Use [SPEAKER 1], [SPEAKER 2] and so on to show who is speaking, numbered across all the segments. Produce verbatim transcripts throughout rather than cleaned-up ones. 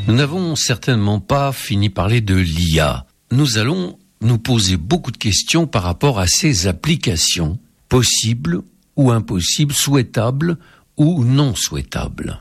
[SPEAKER 1] Nous n'avons certainement pas fini par parler de l'I A. Nous allons nous poser beaucoup de questions par rapport à ces applications, possibles ou impossibles, souhaitables ou non souhaitables.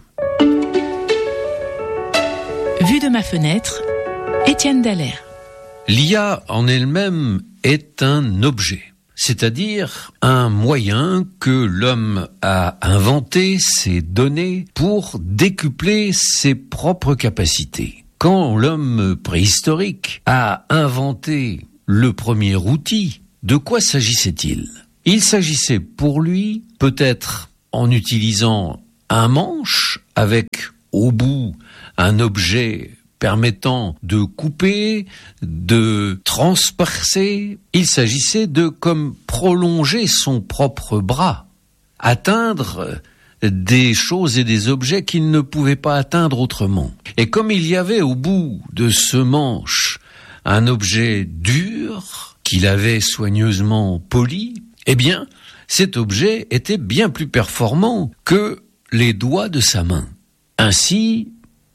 [SPEAKER 2] Vue de ma fenêtre, Étienne Dallaire.
[SPEAKER 1] L'I A en elle-même est un objet, c'est-à-dire un moyen que l'homme a inventé, s'est donné pour décupler ses propres capacités. Quand l'homme préhistorique a inventé le premier outil, de quoi s'agissait-il ? Il s'agissait pour lui, peut-être en utilisant un manche avec au bout un objet permettant de couper, de transpercer. Il s'agissait de comme prolonger son propre bras, atteindre des choses et des objets qu'il ne pouvait pas atteindre autrement. Et comme il y avait au bout de ce manche un objet dur qu'il avait soigneusement poli, eh bien, cet objet était bien plus performant que les doigts de sa main. Ainsi,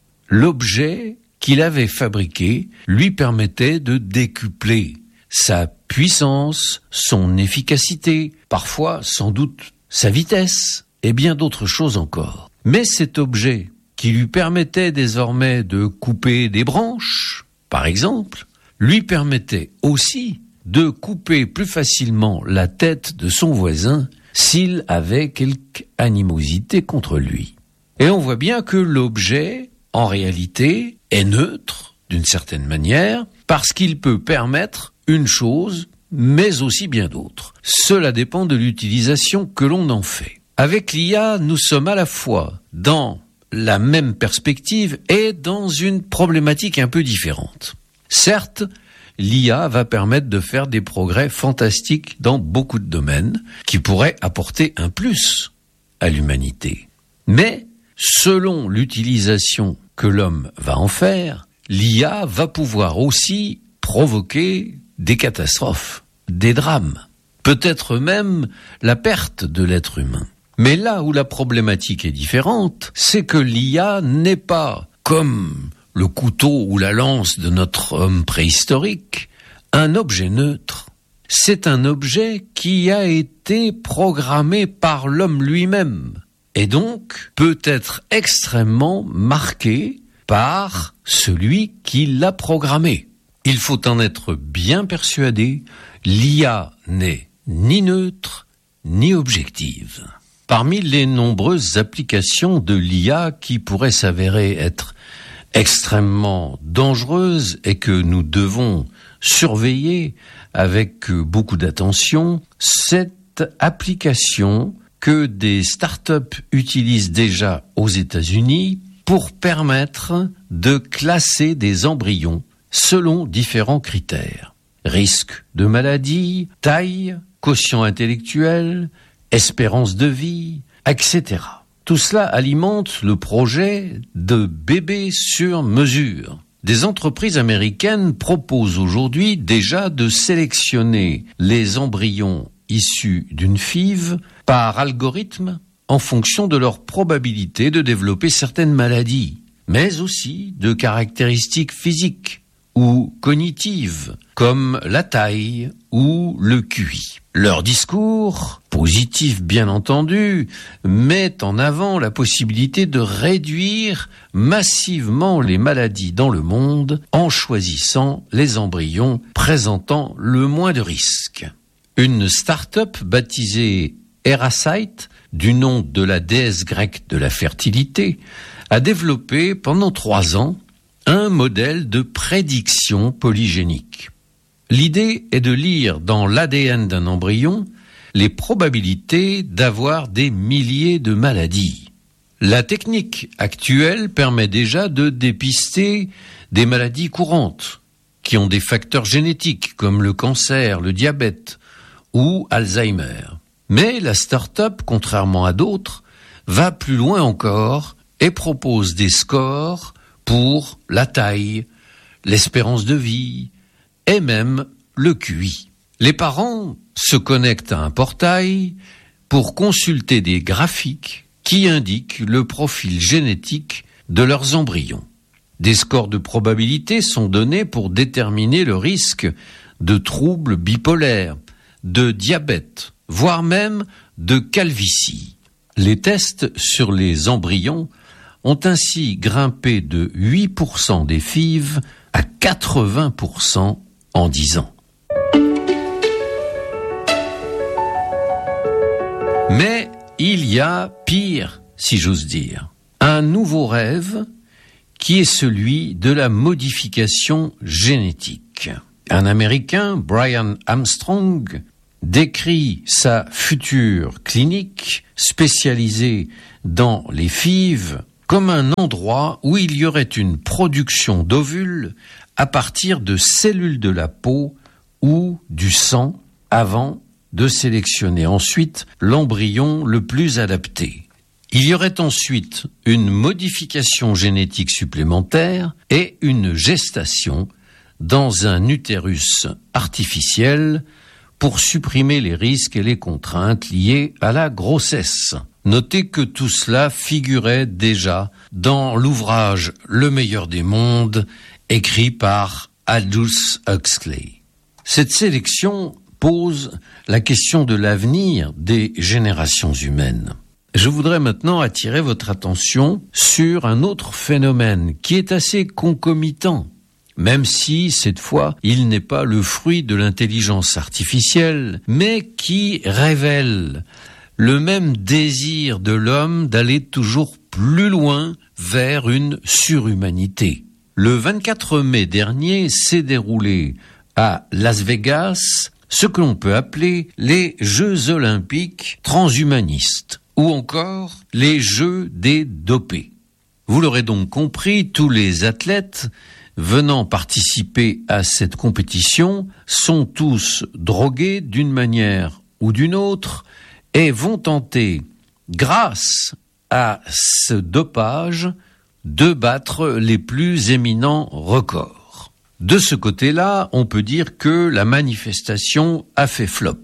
[SPEAKER 1] l'objet qu'il avait fabriqué lui permettait de décupler sa puissance, son efficacité, parfois sans doute sa vitesse, et bien d'autres choses encore. Mais cet objet qui lui permettait désormais de couper des branches, par exemple, lui permettait aussi de couper plus facilement la tête de son voisin s'il avait quelque animosité contre lui. Et on voit bien que l'objet, en réalité, est neutre, d'une certaine manière, parce qu'il peut permettre une chose, mais aussi bien d'autres. Cela dépend de l'utilisation que l'on en fait. Avec l'I A, nous sommes à la fois dans la même perspective et dans une problématique un peu différente. Certes, l'I A va permettre de faire des progrès fantastiques dans beaucoup de domaines qui pourraient apporter un plus à l'humanité. Mais, selon l'utilisation que l'homme va en faire, l'I A va pouvoir aussi provoquer des catastrophes, des drames, peut-être même la perte de l'être humain. Mais là où la problématique est différente, c'est que l'I A n'est pas, comme le couteau ou la lance de notre homme préhistorique, un objet neutre. C'est un objet qui a été programmé par l'homme lui-même, et donc peut être extrêmement marqué par celui qui l'a programmé. Il faut en être bien persuadé, l'I A n'est ni neutre, ni objective. Parmi les nombreuses applications de l'I A qui pourraient s'avérer être extrêmement dangereuses et que nous devons surveiller avec beaucoup d'attention, cette application que des startups utilisent déjà aux États-Unis pour permettre de classer des embryons selon différents critères. Risque de maladie, taille, quotient intellectuel, espérance de vie, et cetera. Tout cela alimente le projet de bébés sur mesure. Des entreprises américaines proposent aujourd'hui déjà de sélectionner les embryons issus d'une F I V par algorithme en fonction de leur probabilité de développer certaines maladies, mais aussi de caractéristiques physiques ou cognitives, comme la taille ou le Q I. Leur discours, positif bien entendu, met en avant la possibilité de réduire massivement les maladies dans le monde en choisissant les embryons présentant le moins de risques. Une start-up baptisée Eracyte, du nom de la déesse grecque de la fertilité, a développé pendant trois ans un modèle de prédiction polygénique. L'idée est de lire dans l'A D N d'un embryon les probabilités d'avoir des milliers de maladies. La technique actuelle permet déjà de dépister des maladies courantes qui ont des facteurs génétiques comme le cancer, le diabète ou Alzheimer. Mais la start-up, contrairement à d'autres, va plus loin encore et propose des scores pour la taille, l'espérance de vie et même le Q I. Les parents se connectent à un portail pour consulter des graphiques qui indiquent le profil génétique de leurs embryons. Des scores de probabilité sont donnés pour déterminer le risque de troubles bipolaires, de diabète, voire même de calvitie. Les tests sur les embryons ont ainsi grimpé de huit pour cent des F I V à quatre-vingts pour cent en dix ans. Mais il y a pire, si j'ose dire. Un nouveau rêve qui est celui de la modification génétique. Un Américain, Brian Armstrong, décrit sa future clinique spécialisée dans les F I V comme un endroit où il y aurait une production d'ovules à partir de cellules de la peau ou du sang avant de sélectionner ensuite l'embryon le plus adapté. Il y aurait ensuite une modification génétique supplémentaire et une gestation dans un utérus artificiel pour supprimer les risques et les contraintes liées à la grossesse. Notez que tout cela figurait déjà dans l'ouvrage Le meilleur des mondes, écrit par Aldous Huxley. Cette sélection pose la question de l'avenir des générations humaines. Je voudrais maintenant attirer votre attention sur un autre phénomène qui est assez concomitant, même si, cette fois, il n'est pas le fruit de l'intelligence artificielle, mais qui révèle le même désir de l'homme d'aller toujours plus loin vers une surhumanité. Le vingt-quatre mai dernier s'est déroulé à Las Vegas ce que l'on peut appeler les Jeux olympiques transhumanistes, ou encore les Jeux des dopés. Vous l'aurez donc compris, tous les athlètes venant participer à cette compétition sont tous drogués d'une manière ou d'une autre et vont tenter, grâce à ce dopage, de battre les plus éminents records. De ce côté-là, on peut dire que la manifestation a fait flop,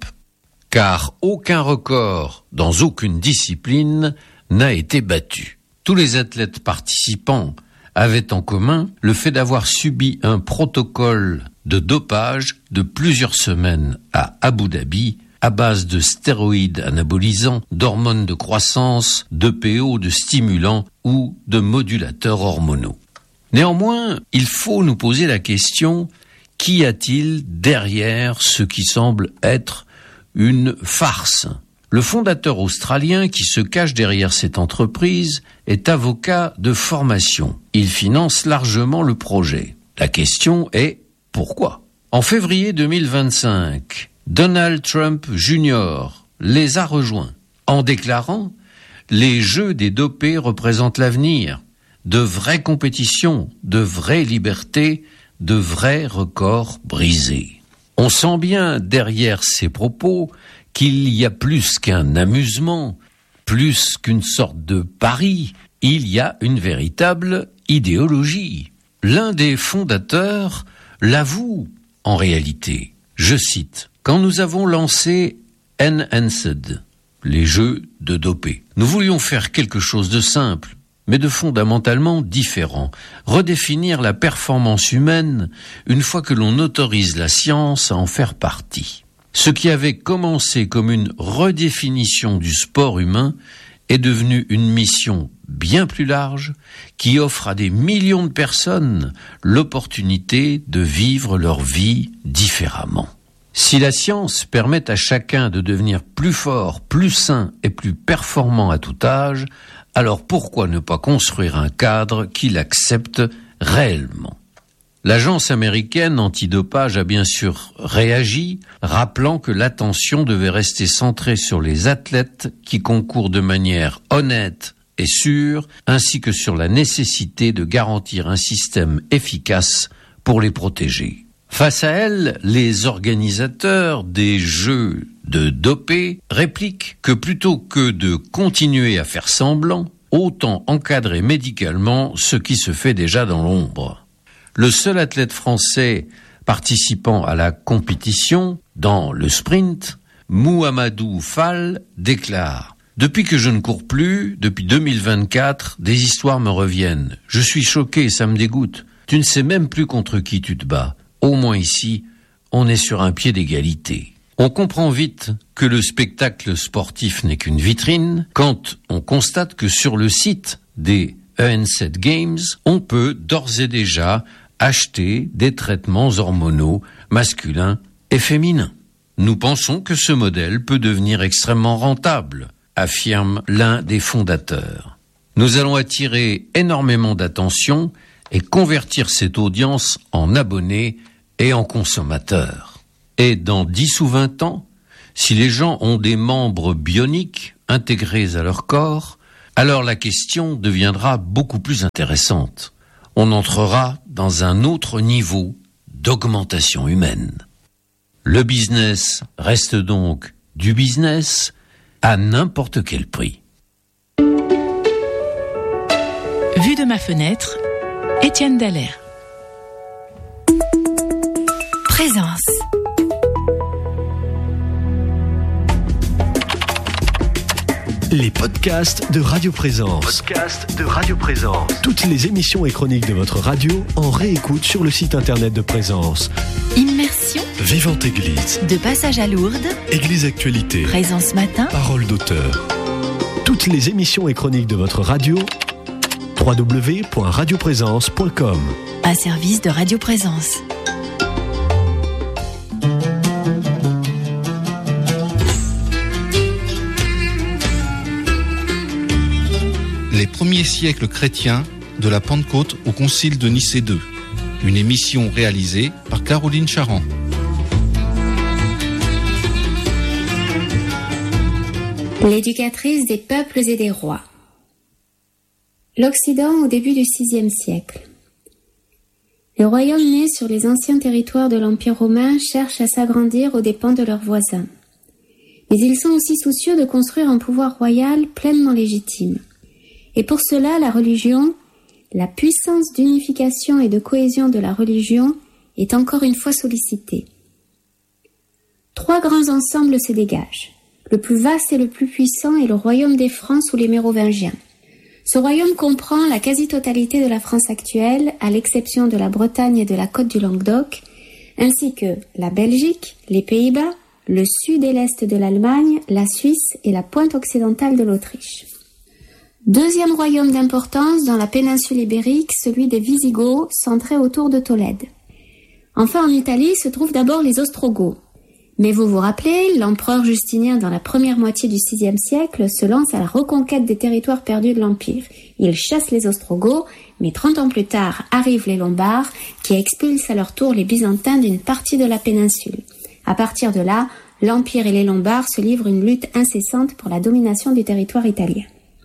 [SPEAKER 1] car aucun record dans aucune discipline n'a été battu. Tous les athlètes participants avaient en commun le fait d'avoir subi un protocole de dopage de plusieurs semaines à Abu Dhabi à base de stéroïdes anabolisants, d'hormones de croissance, d'E P O, de stimulants ou de modulateurs hormonaux. Néanmoins, il faut nous poser la question, qu'y a-t-il derrière ce qui semble être une farce ? Le fondateur australien qui se cache derrière cette entreprise est avocat de formation. Il finance largement le projet. La question est pourquoi ? En février deux mille vingt-cinq, Donald Trump junior les a rejoints en déclarant « Les Jeux des dopés représentent l'avenir, de vraies compétitions, de vraies libertés, de vrais records brisés ». On sent bien derrière ces propos qu'il y a plus qu'un amusement, plus qu'une sorte de pari, il y a une véritable idéologie. L'un des fondateurs l'avoue en réalité. Je cite, « Quand nous avons lancé Enhanced, les jeux de dopés, nous voulions faire quelque chose de simple, mais de fondamentalement différent, redéfinir la performance humaine une fois que l'on autorise la science à en faire partie. Ce qui avait commencé comme une redéfinition du sport humain est devenu une mission bien plus large qui offre à des millions de personnes l'opportunité de vivre leur vie différemment. Si la science permet à chacun de devenir plus fort, plus sain et plus performant à tout âge, alors pourquoi ne pas construire un cadre qui l'accepte réellement ? L'agence américaine antidopage a bien sûr réagi, rappelant que l'attention devait rester centrée sur les athlètes qui concourent de manière honnête et sûre, ainsi que sur la nécessité de garantir un système efficace pour les protéger. Face à elle, les organisateurs des Jeux de dopés répliquent que plutôt que de continuer à faire semblant, autant encadrer médicalement ce qui se fait déjà dans l'ombre. Le seul athlète français participant à la compétition, dans le sprint, Mouhamadou Fall, déclare « Depuis que je ne cours plus, depuis deux mille vingt-quatre, des histoires me reviennent. Je suis choqué, ça me dégoûte. Tu ne sais même plus contre qui tu te bats. Au moins ici, on est sur un pied d'égalité. On comprend vite que le spectacle sportif n'est qu'une vitrine quand on constate que sur le site des E N sept Games, on peut d'ores et déjà acheter des traitements hormonaux masculins et féminins. Nous pensons que ce modèle peut devenir extrêmement rentable, affirme l'un des fondateurs. Nous allons attirer énormément d'attention et convertir cette audience en abonnés et en consommateurs. Et dans dix ou vingt ans, si les gens ont des membres bioniques intégrés à leur corps, alors la question deviendra beaucoup plus intéressante. On entrera dans un autre niveau d'augmentation humaine. Le business reste donc du business à n'importe quel prix.
[SPEAKER 2] Vue de ma fenêtre, Étienne Dallaire.
[SPEAKER 3] Présence.
[SPEAKER 4] Les podcasts de Radio Présence.
[SPEAKER 5] Podcast de Radio Présence.
[SPEAKER 4] Toutes les émissions et chroniques de votre radio en réécoute sur le site internet de Présence.
[SPEAKER 3] Immersion.
[SPEAKER 4] Vivante Église.
[SPEAKER 3] De passage à Lourdes.
[SPEAKER 4] Église Actualité.
[SPEAKER 3] Présence matin.
[SPEAKER 4] Parole d'auteur. Toutes les émissions et chroniques de votre radio. w w w point radio présence point com.
[SPEAKER 3] Un service de Radio Présence.
[SPEAKER 6] Les premiers siècles chrétiens, de la Pentecôte au Concile de Nicée deux. Une émission réalisée par Caroline Charand.
[SPEAKER 7] L'éducatrice des peuples et des rois. L'Occident au début du sixième siècle. Les royaumes nés sur les anciens territoires de l'Empire romain cherchent à s'agrandir aux dépens de leurs voisins. Mais ils sont aussi soucieux de construire un pouvoir royal pleinement légitime. Et pour cela, la religion, la puissance d'unification et de cohésion de la religion est encore une fois sollicitée. Trois grands ensembles se dégagent. Le plus vaste et le plus puissant est le royaume des Francs sous les Mérovingiens. Ce royaume comprend la quasi-totalité de la France actuelle, à l'exception de la Bretagne et de la côte du Languedoc, ainsi que la Belgique, les Pays-Bas, le sud et l'est de l'Allemagne, la Suisse et la pointe occidentale de l'Autriche. Deuxième royaume d'importance dans la péninsule ibérique, celui des Wisigoths, centré autour de Tolède. Enfin, en Italie se trouvent d'abord les Ostrogoths. Mais vous vous rappelez, l'empereur Justinien, dans la première moitié du sixième siècle, se lance à la reconquête des territoires perdus de l'Empire. Il chasse les Ostrogoths, mais trente ans plus tard arrivent les Lombards, qui expulsent à leur tour les Byzantins d'une partie de la péninsule. À partir de là, l'Empire et les Lombards se livrent une lutte incessante pour la domination du territoire italien.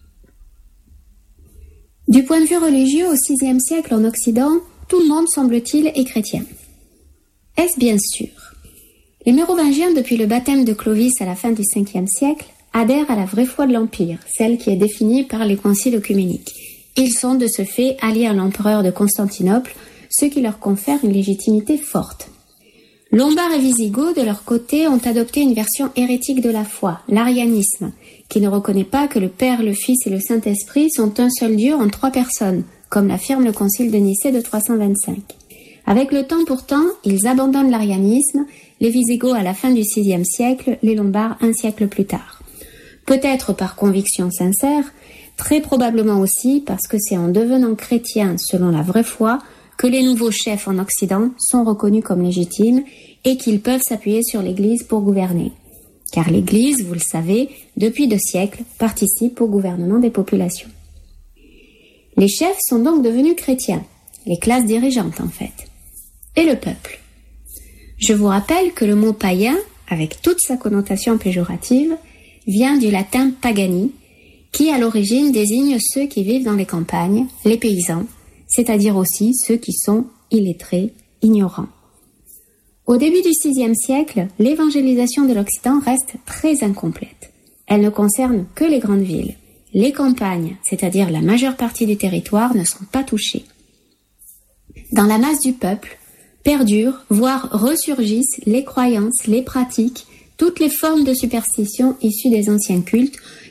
[SPEAKER 7] Du point de vue religieux, au sixième siècle en Occident, tout le monde, semble-t-il, est chrétien. Est-ce bien sûr? Les Mérovingiens, depuis le baptême de Clovis à la fin du cinquième siècle, adhèrent à la vraie foi de l'Empire, celle qui est définie par les conciles œcuméniques. Ils sont de ce fait alliés à l'empereur de Constantinople, ce qui leur confère une légitimité forte. Lombards et Wisigoths, de leur côté, ont adopté une version hérétique de la foi, l'arianisme, qui ne reconnaît pas que le Père, le Fils et le Saint-Esprit sont un seul Dieu en trois personnes, comme l'affirme le Concile de Nicée de trois cent vingt-cinq. Avec le temps pourtant, ils abandonnent l'arianisme, les Wisigoths à la fin du sixième siècle, les Lombards un siècle plus tard. Peut-être par conviction sincère, très probablement aussi parce que c'est en devenant chrétiens selon la vraie foi que les nouveaux chefs en Occident sont reconnus comme légitimes et qu'ils peuvent s'appuyer sur l'Église pour gouverner. Car l'Église, vous le savez, depuis deux siècles, participe au gouvernement des populations. Les chefs sont donc devenus chrétiens, les classes dirigeantes en fait. Et le peuple. Je vous rappelle que le mot païen, avec toute sa connotation péjorative, vient du latin pagani, qui à l'origine désigne ceux qui vivent dans les campagnes, les paysans, c'est-à-dire aussi ceux qui sont illettrés, ignorants. Au début du sixième siècle, l'évangélisation de l'Occident reste très incomplète. Elle ne concerne que les grandes villes. Les campagnes, c'est-à-dire la majeure partie du territoire, ne sont pas touchées. Dans la masse du peuple, perdurent, voire ressurgissent les croyances, les pratiques, toutes les formes de superstition issues des anciens cultes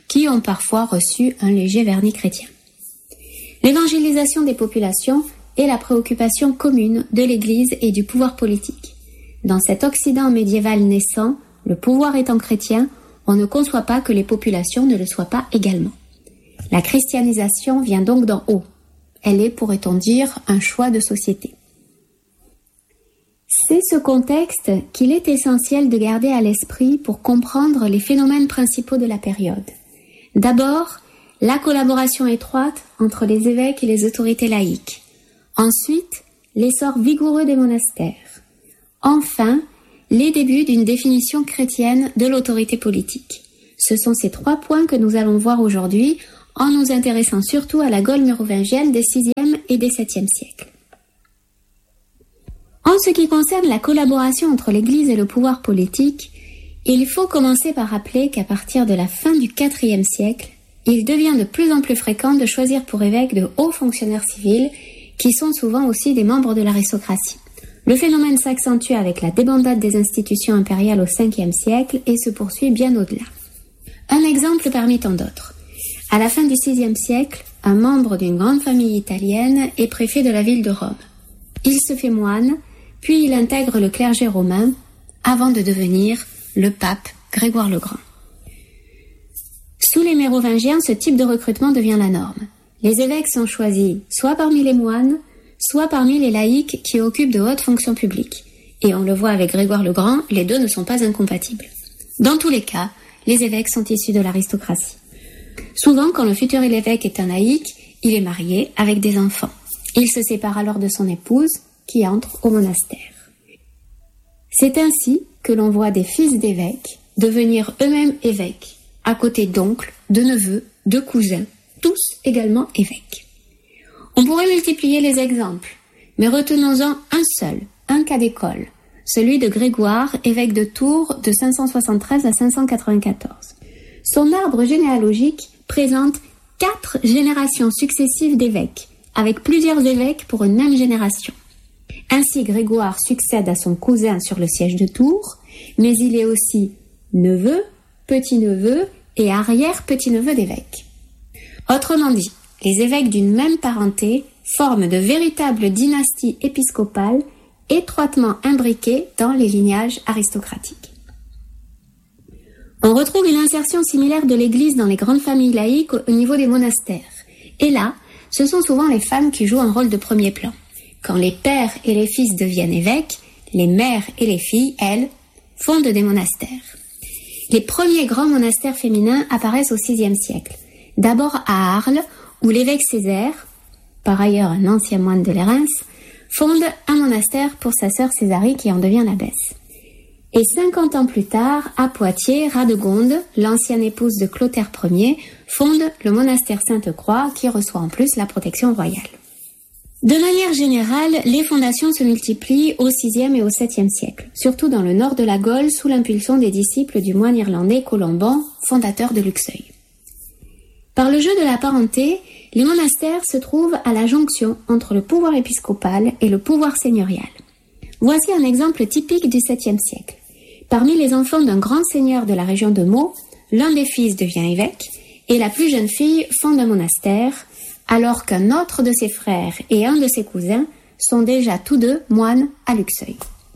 [SPEAKER 7] qui ont parfois reçu un léger vernis chrétien. L'évangélisation des populations est la préoccupation commune de l'Église et du pouvoir politique. Dans cet Occident médiéval naissant, le pouvoir étant chrétien, on ne conçoit pas que les populations ne le soient pas également. La christianisation vient donc d'en haut. Elle est, pourrait-on dire, un choix de société. C'est ce contexte qu'il est essentiel de garder à l'esprit pour comprendre les phénomènes principaux de la période. D'abord, la collaboration étroite entre les évêques et les autorités laïques. Ensuite, l'essor vigoureux des monastères. Enfin, les débuts d'une définition chrétienne de l'autorité politique. Ce sont ces trois points que nous allons voir aujourd'hui en nous intéressant surtout à la Gaule mérovingienne des sixième et des septième siècles. En ce qui concerne la collaboration entre l'Église et le pouvoir politique, il faut commencer par rappeler qu'à partir de la fin du quatrième siècle, il devient de plus en plus fréquent de choisir pour évêques de hauts fonctionnaires civils qui sont souvent aussi des membres de l'aristocratie. Le phénomène s'accentue avec la débandade des institutions impériales au cinquième siècle et se poursuit bien au-delà. Un exemple parmi tant d'autres. À la fin du sixième siècle, un membre d'une grande famille italienne est préfet de la ville de Rome. Il se fait moine, puis il intègre le clergé romain avant de devenir le pape Grégoire le Grand. Sous les Mérovingiens, ce type de recrutement devient la norme. Les évêques sont choisis soit parmi les moines, soit parmi les laïcs qui occupent de hautes fonctions publiques. Et on le voit avec Grégoire le Grand, les deux ne sont pas incompatibles. Dans tous les cas, les évêques sont issus de l'aristocratie. Souvent, quand le futur évêque est un laïc, il est marié avec des enfants. Il se sépare alors de son épouse, qui entre au monastère. C'est ainsi que l'on voit des fils d'évêques devenir eux-mêmes évêques, à côté d'oncles, de neveux, de cousins, tous également évêques. On pourrait multiplier les exemples, mais retenons-en un seul, un cas d'école, celui de Grégoire, évêque de Tours de cinq cent soixante-treize à cinq cent quatre-vingt-quatorze. Son arbre généalogique présente quatre générations successives d'évêques, avec plusieurs évêques pour une même génération. Ainsi, Grégoire succède à son cousin sur le siège de Tours, mais il est aussi neveu, petit-neveu et arrière-petit-neveu d'évêque. Autrement dit, les évêques d'une même parenté forment de véritables dynasties épiscopales étroitement imbriquées dans les lignages aristocratiques. On retrouve une insertion similaire de l'Église dans les grandes familles laïques au niveau des monastères. Et là, ce sont souvent les femmes qui jouent un rôle de premier plan. Quand les pères et les fils deviennent évêques, les mères et les filles, elles, fondent des monastères. Les premiers grands monastères féminins apparaissent au sixième siècle. D'abord à Arles, où l'évêque Césaire, par ailleurs un ancien moine de Lérins, fonde un monastère pour sa sœur Césarie qui en devient l'abbesse. Et cinquante ans plus tard, à Poitiers, Radegonde, l'ancienne épouse de Clotaire Ier, fonde le monastère Sainte-Croix qui reçoit en plus la protection royale. De manière générale, les fondations se multiplient au sixième et au septième siècle, surtout dans le nord de la Gaule sous l'impulsion des disciples du moine irlandais Colomban, fondateur de Luxeuil. Par le jeu de la parenté, les monastères se trouvent à la jonction entre le pouvoir épiscopal et le pouvoir seigneurial. Voici un exemple typique du septième siècle. Parmi les enfants d'un grand seigneur de la région de Meaux, l'un des fils devient évêque et la plus jeune fille fonde un monastère, alors qu'un autre de ses frères et un de ses cousins sont déjà tous deux moines à Luxeuil.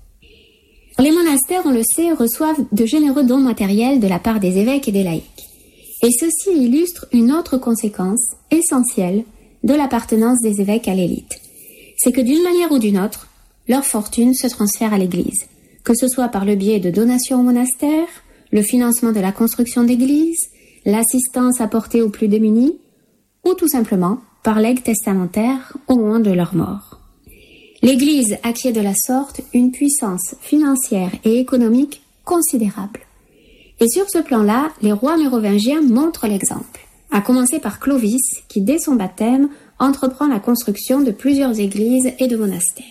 [SPEAKER 7] Les monastères, on le sait, reçoivent de généreux dons matériels de la part des évêques et des laïcs. Et ceci illustre une autre conséquence essentielle de l'appartenance des évêques à l'élite. C'est que d'une manière ou d'une autre, leur fortune se transfère à l'Église, que ce soit par le biais de donations au monastère, le financement de la construction d'églises, l'assistance apportée aux plus démunis, ou tout simplement par legs testamentaires au moment de leur mort. L'Église acquiert de la sorte une puissance financière et économique considérable. Et sur ce plan-là, les rois mérovingiens montrent l'exemple, à commencer par Clovis, qui dès son baptême entreprend la construction de plusieurs églises et de monastères.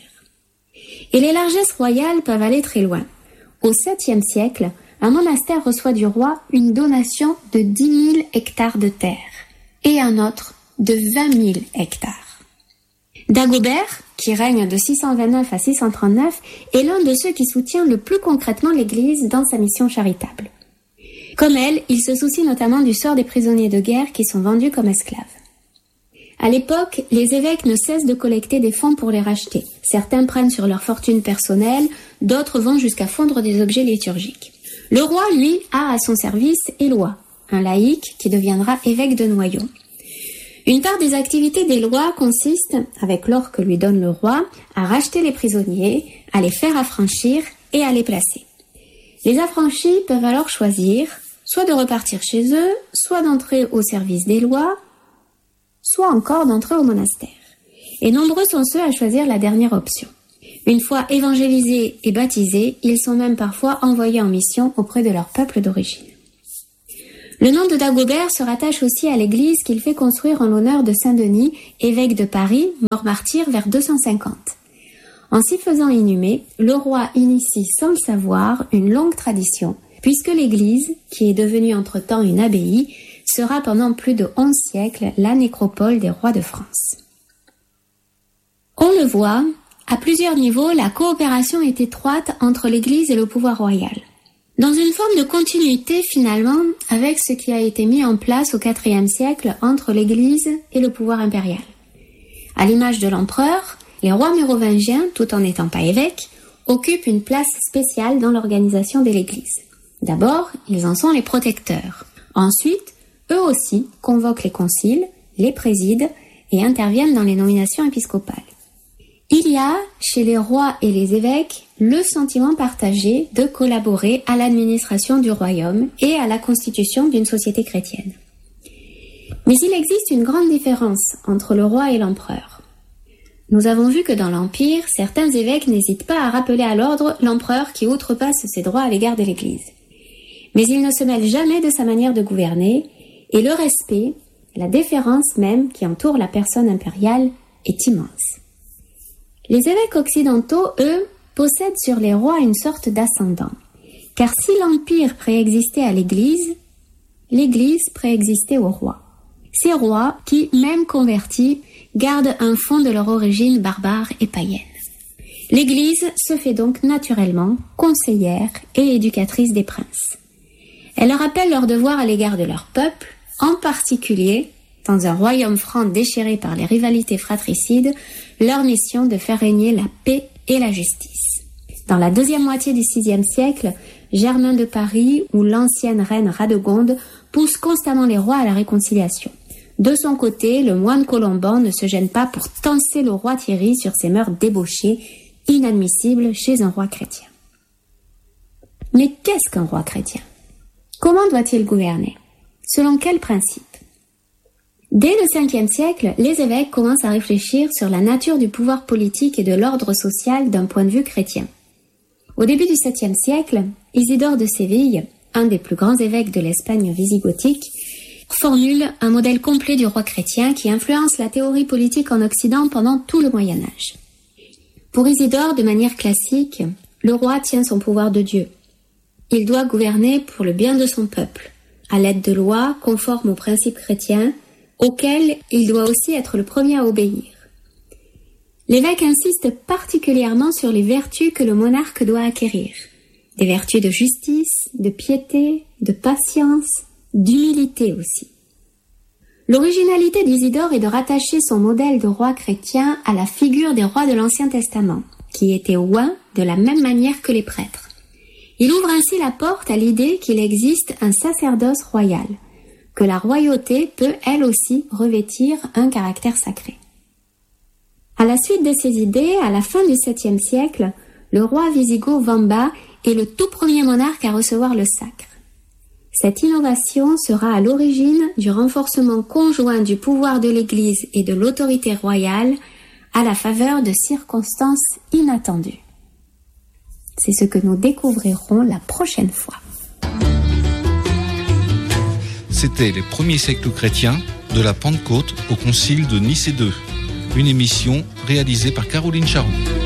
[SPEAKER 7] Et les largesses royales peuvent aller très loin. Au septième siècle, un monastère reçoit du roi une donation de dix mille hectares de terre et un autre de vingt mille hectares. Dagobert, qui règne de six cent vingt-neuf à six cent trente-neuf, est l'un de ceux qui soutient le plus concrètement l'Église dans sa mission charitable. Comme elle, il se soucie notamment du sort des prisonniers de guerre qui sont vendus comme esclaves. À l'époque, les évêques ne cessent de collecter des fonds pour les racheter. Certains prennent sur leur fortune personnelle, d'autres vont jusqu'à fondre des objets liturgiques. Le roi, lui, a à son service Éloi, un laïc qui deviendra évêque de Noyon. Une part des activités d'Éloi consiste, avec l'or que lui donne le roi, à racheter les prisonniers, à les faire affranchir et à les placer. Les affranchis peuvent alors choisir soit de repartir chez eux, soit d'entrer au service d'Éloi, soit encore d'entrer au monastère. Et nombreux sont ceux à choisir la dernière option. Une fois évangélisés et baptisés, ils sont même parfois envoyés en mission auprès de leur peuple d'origine. Le nom de Dagobert se rattache aussi à l'église qu'il fait construire en l'honneur de Saint-Denis, évêque de Paris, mort martyr vers deux cent cinquante. En s'y faisant inhumer, le roi initie sans le savoir une longue tradition, puisque l'église, qui est devenue entre-temps une abbaye, sera pendant plus de onze siècles la nécropole des rois de France. On le voit, à plusieurs niveaux, la coopération est étroite entre l'église et le pouvoir royal. Dans une forme de continuité finalement avec ce qui a été mis en place au quatrième siècle entre l'église et le pouvoir impérial. À l'image de l'empereur, les rois mérovingiens, tout en n'étant pas évêques, occupent une place spéciale dans l'organisation de l'église. D'abord, ils en sont les protecteurs. Ensuite, eux aussi convoquent les conciles, les président et interviennent dans les nominations épiscopales. Il y a, chez les rois et les évêques, le sentiment partagé de collaborer à l'administration du royaume et à la constitution d'une société chrétienne. Mais il existe une grande différence entre le roi et l'empereur. Nous avons vu que dans l'Empire, certains évêques n'hésitent pas à rappeler à l'ordre l'empereur qui outrepasse ses droits à l'égard de l'Église. Mais ils ne se mêlent jamais de sa manière de gouverner, et le respect, la déférence même qui entoure la personne impériale est immense. Les évêques occidentaux, eux, possèdent sur les rois une sorte d'ascendant. Car si l'Empire préexistait à l'Église, l'Église préexistait aux rois. Ces rois qui, même convertis, gardent un fond de leur origine barbare et païenne. L'Église se fait donc naturellement conseillère et éducatrice des princes. Elle leur rappelle leur devoir à l'égard de leur peuple, en particulier, dans un royaume franc déchiré par les rivalités fratricides, leur mission de faire régner la paix et la justice. Dans la deuxième moitié du sixième siècle, Germain de Paris ou l'ancienne reine Radegonde poussent constamment les rois à la réconciliation. De son côté, le moine Colomban ne se gêne pas pour tancer le roi Thierry sur ses mœurs débauchées, inadmissibles chez un roi chrétien. Mais qu'est-ce qu'un roi chrétien ? Comment doit-il gouverner ? Selon quels principes ? Dès le cinquième siècle, les évêques commencent à réfléchir sur la nature du pouvoir politique et de l'ordre social d'un point de vue chrétien. Au début du septième siècle, Isidore de Séville, un des plus grands évêques de l'Espagne visigothique, formule un modèle complet du roi chrétien qui influence la théorie politique en Occident pendant tout le Moyen-Âge. Pour Isidore, de manière classique, le roi tient son pouvoir de Dieu. Il doit gouverner pour le bien de son peuple, à l'aide de lois conformes aux principes chrétiens, auquel il doit aussi être le premier à obéir. L'évêque insiste particulièrement sur les vertus que le monarque doit acquérir. Des vertus de justice, de piété, de patience, d'humilité aussi. L'originalité d'Isidore est de rattacher son modèle de roi chrétien à la figure des rois de l'Ancien Testament, qui étaient oints de la même manière que les prêtres. Il ouvre ainsi la porte à l'idée qu'il existe un sacerdoce royal, que la royauté peut elle aussi revêtir un caractère sacré. À la suite de ces idées, à la fin du septième siècle, le roi wisigoth Wamba est le tout premier monarque à recevoir le sacre. Cette innovation sera à l'origine du renforcement conjoint du pouvoir de l'Église et de l'autorité royale à la faveur de circonstances inattendues. C'est ce que nous découvrirons la prochaine fois.
[SPEAKER 6] C'était les premiers siècles chrétiens, de la Pentecôte au concile de Nicée deux, une émission réalisée par Caroline Charroux.